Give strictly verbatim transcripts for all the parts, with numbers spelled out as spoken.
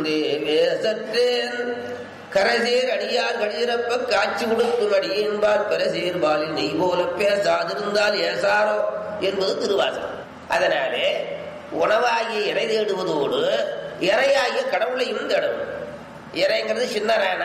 இருந்தே வேசற்றேன் கரசேர் அடியார் கடிதிறப்ப காட்சி கொடுக்கும் அடியேன்பால் பெறசேர் பாலில் நெய் போல பேசாதிருந்தால் ஏசாரோ என்பது திருவாசகம். அதனாலே உணவாகிய இறை தேடுவதோடு இறையாகிய கடவுளையும் தேடணும். இறைங்கிறது சின்னரான,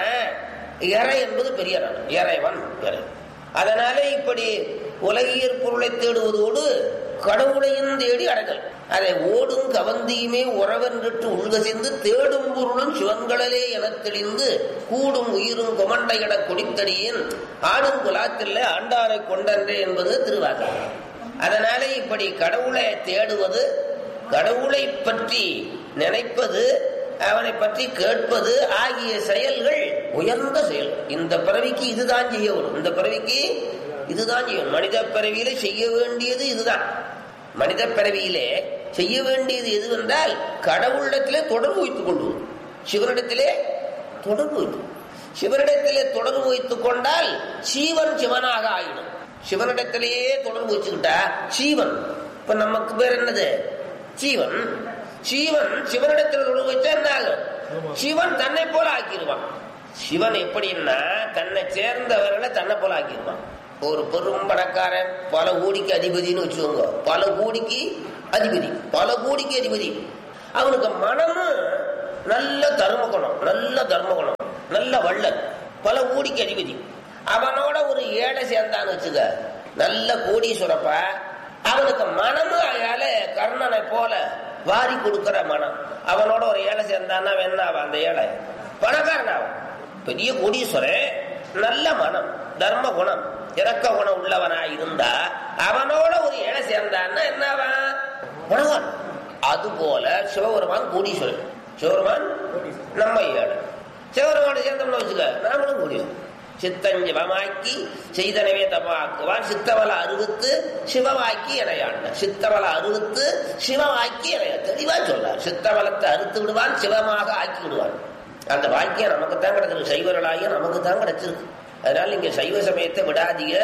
இறை என்பது பெரிய இறைவன் இறை. அதனாலே இப்படி உலகியற் பொருளை தேடுவதோடு கடவுளையும் தேடி அடைதல். அதை ஓடும் கவந்தியுமே உறவென்று உள்கசிந்து தேடும் பொருளும் சிவன்களே எனத் தெளிந்து கூடும் உயிரும் கொமண்டை என கொடித்தடியின் ஆடும் குலாத்தில்லை ஆண்டாரை கொண்டன்றே என்பது திருவாசகம். அதனாலே இப்படி கடவுளை தேடுவது, கடவுளை பற்றி நினைப்பது, அவனை பற்றி கேட்பது ஆகிய செயல்கள் உயர்ந்த செயல். இந்த பிறவிக்கு இதுதான் செய்யணும். இந்த பிறவிக்கு இதுதான் செய்யணும். மனித பிறவியிலே செய்ய வேண்டியது இதுதான். மனித பிறவியிலே செய்ய வேண்டியது எதுவென்றால் கடவுளிடத்திலே தொடர்பு வைத்துக் கொள்வது. சிவனிடத்திலே தொடர்பு வைத்து சிவனிடத்திலே தொடர்பு வைத்துக் கொண்டால் சீவன் சிவனாக ஆயிடும். சிவனிடத்திலேயே தொடர்பு வச்சுக்கிட்டா சீவன். இப்ப நமக்கு பேர் என்னது? சீவன். சீவன் சிவனிடத்தில் தொடர்பு வச்சா என்ன ஆகும்? சிவன் தன்னை போல ஆக்கிடுவான். சிவன் எப்படின்னா தன்னை சேர்ந்தவர்களை தன்னை போல ஆக்கிடுவான். ஒரு பெரும் பணக்காரன் பல கோடிக்கு அதிபதினு வச்சுக்கோங்க. பல கோடிக்கு அதிபதி, பல கோடிக்கு அதிபதி. அவனுக்கு மனமும் நல்ல தர்ம குணம், நல்ல தர்ம குணம், நல்ல வள்ளல், பல கோடிக்கு அதிபதி. அவனோட ஒரு ஏழை சேர்ந்தான்னு வச்சுக்க, நல்ல கோடீஸ்வரப்ப, அவனுக்கு மனமும் அயால கர்ணனை போல வாரி கொடுக்கிற மனம். அவனோட ஒரு ஏழை சேர்ந்தான்னா வேணாவா? அந்த ஏழை பணக்காரனாவன், பெரிய கோடீஸ்வரன், நல்ல மனம், தர்ம குணம், இறக்க குணம் உள்ளவனாய் இருந்தா அவனோட ஒரு ஏழை சேர்ந்தான்னா என்னவா? பணக்காரன். அது போல சிவபெருமான் கோடீஸ்வரன். சிவபெருமான் நம்ம ஏழை. சிவபெருமான சேர்ந்தோம்னு வச்சுக்க, நாமளும் கோடீஸ்வரன். சித்தஞ்சிவமாக்கி செய்தனவே தப்பாக்குவான் சித்தவள அறுவித்து சிவவாக்கி இணையாண்ட. சித்தவள அறுவித்து சிவவாக்கி இணைய தெளிவா சொல்றார். சித்தவளத்தை அறுத்து விடுவான், சிவமாக ஆக்கி விடுவான். அந்த வாக்கியம் நமக்கு தான் கிடைச்சிருக்கு. சைவர்களாகிய நமக்கு தான் கிடைச்சிருக்கு. அதனால நீங்க சைவ சமயத்தை விடாதீங்க,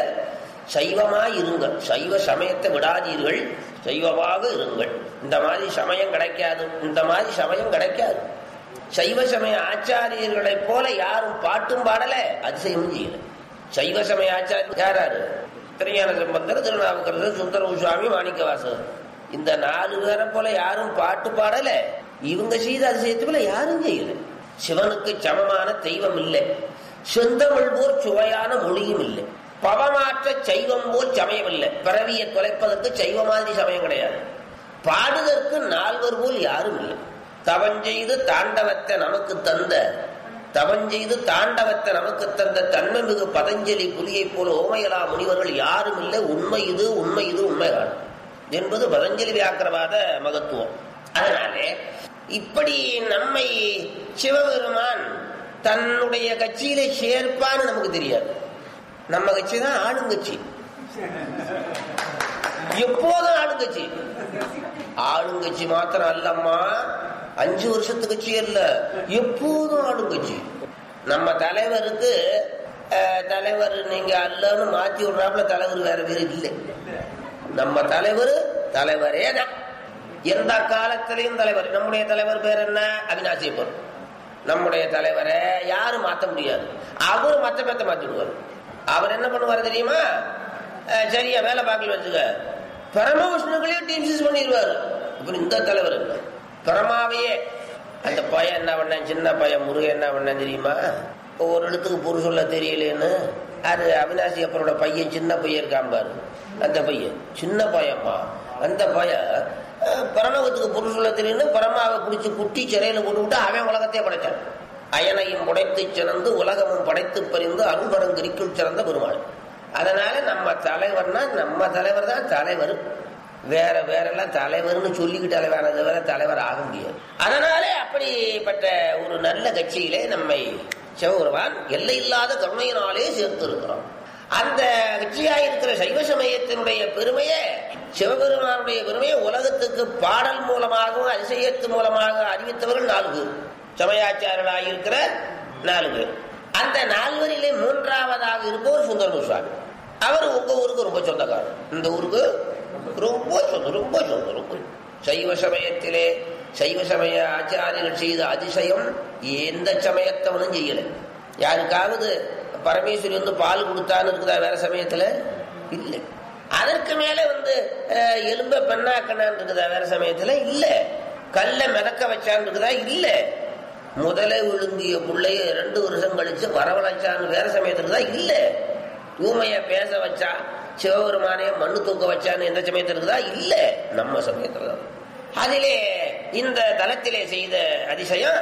சைவமாய் இருங்கள். சைவ சமயத்தை விடாதீர்கள், சைவமாக இருங்கள். இந்த மாதிரி சமயம் கிடைக்காது, இந்த மாதிரி சமயம் கிடைக்காது. சைவ சமய ஆச்சாரியர்களை போல யாரும் பாட்டும் பாடல, அதிசயமும் செய்யல. சைவ சமய ஆச்சாரியர் யாராரு? திருஞான சம்பந்தர், திருநாவுக்கரசர், சுந்தர சுவாமி, மாணிக்கவாசகர். இந்த நாலு பேரை போல யாரும் பாட்டு பாடல. இவங்க செய்த அதிசயத்து போல யாரும் செய்யல. சிவனுக்கு சமமான தெய்வம் இல்லை. செந்தமிழ் போர் சுவையான மொழியும் இல்லை. பவமாற்ற சைவம் போல் சமயம் இல்லை. பிறவியை தொலைப்பதற்கு சைவ மாதிரி சமயம் கிடையாது. பாடுதற்கு நால்வர் போல் யாரும் இல்லை. தவஞ்செய்து தாண்டவத்தை நமக்கு தந்த தவஞ்செய்து தாண்டவத்தை நமக்கு தந்த தன்மை மிகு பதஞ்சலி புலியை போல ஓமையலா முனிவர்கள் யாரும் இல்லை. உண்மை இது, உண்மை இது, உண்மைதான் என்பது பதஞ்சலி வியாக்கிரவாத மகத்துவம். அதனாலே இப்படி நம்மை சிவபெருமான் தன்னுடைய கட்சியிலே சேர்ப்பான்னு நமக்கு தெரியாது. நம்ம கட்சி தான் ஆளுங்கட்சி, எப்போதும் ஆளுங்கட்சி. ஆளுங்கட்சி மாத்திரம் அல்லம்மா, அஞ்சு வருஷத்து கட்சி அல்ல, எப்போதும் ஆளுங்கட்சி. நம்ம தலைவருக்கு தலைவர் நீங்க அல்லன்னு மாத்தி விடுறாப்புல தலைவர் வேற வேற இல்லை. நம்ம தலைவர் தலைவரே தான், எந்த காலத்திலையும் தலைவர். நம்முடைய தலைவர் பேர் என்ன? அவிநாசியப்பர். நம்முடைய தலைவரை யாரும் மாற்ற முடியாது. அவரு மத்த பேத்த மாத்தி விடுவார். அவர் என்ன பண்ணுவார் தெரியுமா? சரியா வேலை பார்க்கல வச்சுக்க, பரமவிஷ்ணுக்களையே டீம்ஸ் பண்ணிடுவாரு. இப்ப இந்த தலைவர் என்ன பரமாவையே. அந்த பையன் என்ன பண்ண, சின்ன பையன் முருகன் என்ன பண்ண தெரியுமா? ஒரு இடத்துக்கு பொருள் சொல்ல தெரியலேன்னு அது அவிநாசி அப்பரோட பையன், சின்ன பையன் இருக்காம்பாரு. அந்த பையன் சின்ன பையன்மா, அந்த பையன் பரணவத்துக்கு பொருள் சொல்ல தெரியும்னு பரமாவை பிடிச்சி குட்டி சிறையில போட்டு விட்டு அவன் உலகத்தையே படைச்சான். அயனையும் படைத்து சிறந்து உலகமும் படைத்து பறிந்து அருள்பரங்கிரிக்குள் சிறந்த பெருமாள். அதனால நம்ம தலைவர்னா நம்ம தலைவர் தான் தலைவர். வேற வேற எல்லாம் தலைவர்னு சொல்லிக்கிட்டு தலைவர் வேற தலைவர் ஆக முடியாது. அதனாலே அப்படிப்பட்ட ஒரு நல்ல கட்சியிலே நம்மை சிவபெருமான் எல்லை இல்லாத கருணையினாலே சேர்த்து இருக்கிறோம். அந்த கட்சியாயிருக்கிற சைவ சமயத்தினுடைய பெருமையை, சிவபெருமானுடைய பெருமையை உலகத்துக்கு பாடல் மூலமாகவும் அதிசயத்து மூலமாக அறிவித்தவர்கள் நாலு பேர், சமயாச்சாரர்களாயிருக்கிற நாலு பேர். அந்த நால்வரிலே மூன்றாவதாக இருப்பவர் சுந்தர சுவாமி. அவர் உங்க ஊருக்கு ரொம்ப சொந்தக்காரர். இந்த ஊருக்கு ரொம்ப சொந்த ரொம்ப சொந்த ரொம்ப சைவ சமயத்திலே சைவ சமய ஆச்சாரியர்கள் செய்த அதிசயம் எந்த சமயத்தவனும் செய்யல. யாருக்காவது பரமேஸ்வரி வந்து பால் கொடுத்தான்னு இருக்குதா வேற சமயத்துல? இல்லை. அதற்கு மேல வந்து எலும்ப பெண்ணாக்கணான் இருக்குதா வேற சமயத்துல? இல்ல. கல்ல மிதக்க வச்சான் இருக்குதா? இல்ல. முதலே விழுங்கிய பிள்ளைய ரெண்டு வருஷம் கழிச்சு வரவழைச்சான்னு வேற சமயத்துல தான் இல்ல. ஊமைய பேச வச்சா சிவபெருமானே மண்ணு தூக்க வச்சான்னு எந்த சமயத்துல இருக்குதா? இல்ல. நம்ம சமயத்துலதான். அதிலே இந்த தலத்திலே செய்த அதிசயம்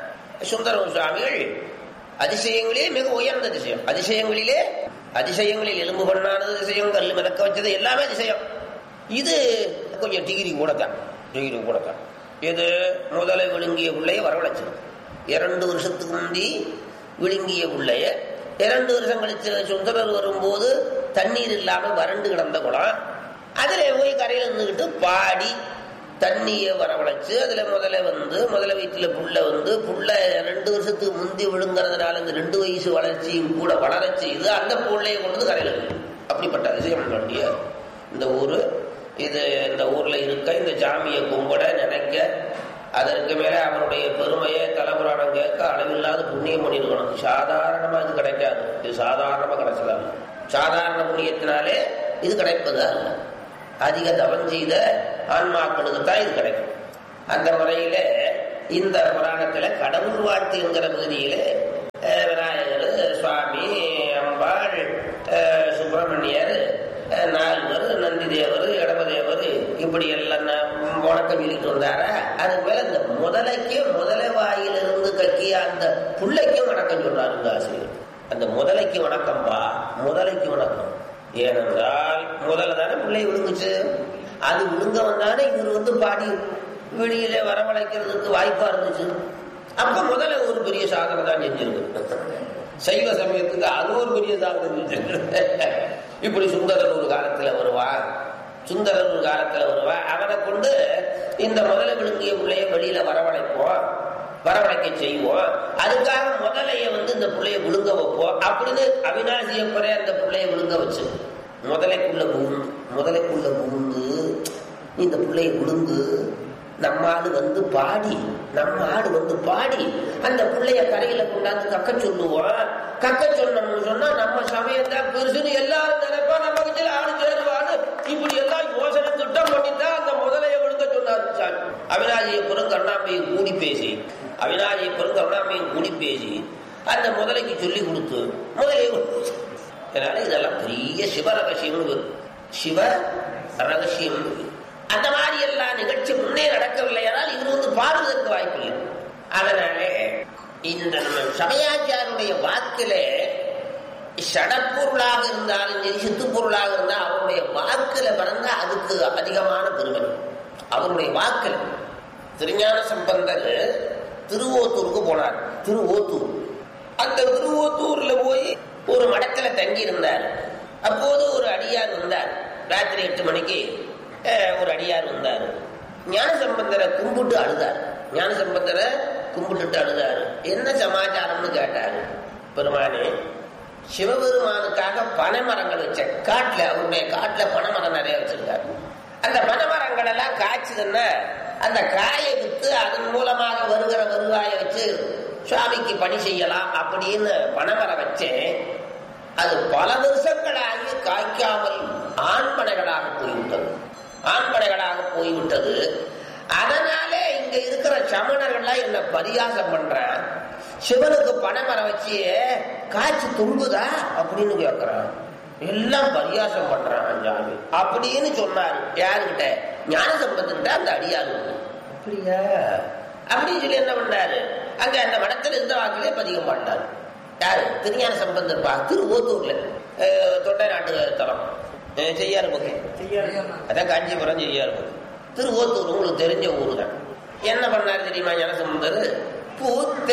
சுந்தர சுவாமிகள் அதிசயங்களிலே மிக உயர்ந்த அதிசயம். அதிசயங்களிலே அதிசயங்களில் எலும்பு பண்ணானது அதிசயம், கல் மிதக்க வச்சது எல்லாமே அதிசயம். இது கொஞ்சம் டிகிரி கூடத்தான், டிகிரி கூடத்தான். இது முதலை விழுங்கிய பிள்ளைய வரவழைச்சது. இரண்டு வருஷத்துக்கு முந்தி விழுங்கிய பிள்ளைய இரண்டு வருஷம் கழிச்சு சுந்தரர் வரும்போது தண்ணீர் இல்லாம வறண்டு கிடந்த குளம், அதுல போய் கரையில இருந்துகிட்டு பாடி தண்ணியை வரவழைச்சு அதுல முதல்ல வந்து முதல்ல வீட்டுல புள்ள வந்து புள்ள ரெண்டு வருஷத்துக்கு முந்தி விழுங்குறதுனால இந்த ரெண்டு வயசு வளர்ச்சியும் கூட வளர செய்து அந்த புள்ளைய கொண்டு கரையில இருக்கு. அப்படிப்பட்ட அதிசயம் வேண்டிய இந்த ஊரு. இது இந்த ஊர்ல இருக்க இந்த சாமியை கும்பிட நினைக்க அதற்கு மேல அவனுடைய பெருமையை தலைபுராணம் கேட்க அளவில்லாத புண்ணியம் பண்ணிருக்கணும். சாதாரணமா இது கிடைக்காது. இது சாதாரணமா கிடைச்சதாங்க. சாதாரண புண்ணியத்தினாலே இது கிடைப்பதா இல்லை. அதிக தவம் செய்த ஆன்மாக்களுக்கு தான் இது கிடைக்கும். அந்த முறையில இந்த புராணத்துல கடவுள் வாழ்த்து என்கிற பகுதியில விநாயகர், சுவாமி, அம்பாள், சுப்பிரமணியர், நால்வர், நந்தி தேவர், இடமதேவர் இப்படி எல்லாம் வணக்கம் சொல்லிட்டு வந்தாரா. அதுக்கு மேல இந்த முதலைக்கு முதலை வாயிலிருந்து கக்கிய அந்த புள்ளைக்கும் வணக்கம் சொல்றாரு இந்த ஆசிரியர். அந்த முதலைக்கு வணக்கம்பா, முதலைக்கு வணக்கம். ஏனென்றால் முதல்ல தானே பிள்ளை விழுங்குச்சு. அது விழுங்க வந்தானே இவர் வந்து பாடி வெளியில வரவழைக்கிறதுக்கு வாய்ப்பா இருந்துச்சு. அப்ப முதல்ல ஒரு பெரிய சாதனை தான் செஞ்சிருக்கு. சைவ சமயத்துக்கு அது ஒரு பெரிய சாதனை செஞ்சிருக்கு. இப்படி சுந்தரர் ஒரு காலத்துல வருவான், சுந்தரர் ஒரு காலத்துல வருவான். அவனை கொண்டு இந்த முதல்ல விழுங்கிய பிள்ளைய வெளியில வரவழைப்போம், வரவழைக்க செய்வோம். அதுக்காக முதலைய வந்து இந்த பிள்ளைய விழுங்க வைப்போம் அப்படின்னு அவிநாசியப்பரே அந்த பிள்ளைய விழுங்க வச்சு முதலைக்குள்ள புகுந்து முதலைக்குள்ள புகுந்து இந்த பிள்ளைய விழுந்து நம்ம ஆடு வந்து பாடி நம்ம ஆடு வந்து பாடி அந்த பிள்ளைய கரையில கொண்டாந்து கக்க சொல்லுவோம். கக்க சொன்னோம்னு சொன்னா நம்ம சமயத்தான் பெருசுன்னு எல்லாரும் நினைப்பா. நம்ம கிட்ட ஆடு சேருவான்னு இப்படி எல்லாம் யோசனை திட்டம் பண்ணித்தான் அந்த முதலைய விழுங்க சொன்னாரு. அவிநாசியப்பரும் கருணாம்பையும் கூடி பேசி அவிநாசியப்பரும் கருணாம்பையும் கூடி பேசி அந்த முதலைக்கு சொல்லி கொடுத்து முதலையை கொடுத்து. அதனால இதெல்லாம் பெரிய சிவ ரகசியம், சிவ ரகசியம். அந்த மாதிரி எல்லாம் நிகழ்ச்சி முன்னே நடக்கவில்லை. ஆனால் இவர் வந்து பாடுவதற்கு வாய்ப்பு இல்லை. அதனால இந்த சமயாச்சாருடைய வாக்கிலே சடப்பொருளாக இருந்தாலும் சரி, சித்து பொருளாக இருந்தால் அவருடைய வாக்குல பிறந்தா அதுக்கு அதிகமான பெருமை. அவருடைய வாக்குல திருஞான சம்பந்தர் திருவோத்தூருக்கு போனார். திருவோத்தூர், அந்த திருவோத்தூர்ல போய் ஒரு மடத்துல தங்கி இருந்தார். அப்போது ஒரு அடியார் வந்தார். ராத்திரி எட்டு மணிக்கு ஒரு அடியார் வந்தார். ஞான சம்பந்தரை கும்பிட்டு அழுதார். ஞான சம்பந்தரை கும்பிட்டுட்டு அழுதாரு. என்ன சமாச்சாரம்னு கேட்டாரு. பெருமானே, சிவபெருமானுக்காக பனைமரங்கள் வச்ச காட்டுல, அவருடைய காட்டுல பனைமரம் நிறைய வச்சிருக்காரு. அந்த பனைமரங்கள் எல்லாம் காய்ச்சதுன்னா அந்த காயை வித்து அதன் மூலமாக வருகிற வருவாயை வச்சு சுவாமிக்கு பணி செய்யலாம் அப்படின்னு பனைமரம் வச்சேன். அது பல வருஷங்களாகி காய்க்காமல் ஆண்பனைகளாக போய்விட்டது. ஆண்பனைகளாக போய்விட்டது. அதனாலே இங்க இருக்கிற சமணர்கள்லாம் என்ன பரியாசம் பண்ற, சிவனுக்கு பனைமரம் வச்சு காய்ச்சி தும்புதா அப்படின்னு கேட்கிறான். எல்லாம் பரியாசம் பண்றான் சாமி அப்படின்னு சொன்னாரு. யாருக்கிட்ட? ஞான சம்பந்தர்கிட்ட அந்த அடியாரு. அப்படியா அப்படின்னு சொல்லி என்ன பண்ணாரு, அங்க அந்த மடத்துல இருந்த வாக்கிலே பதிகம் பாட்டாரு. யாரு? திருஞான சம்பந்தர் பா. திருவோத்தூர்ல தொண்டை நாட்டு தலம் செய்யாரு பக்கம், அதான் காஞ்சிபுரம் செய்யாரு பக்கம். திருவோத்தூர் உங்களுக்கு தெரிஞ்ச ஊரு தான். என்ன பண்ணாரு தெரியுமா ஞான சம்பந்தர்? பூ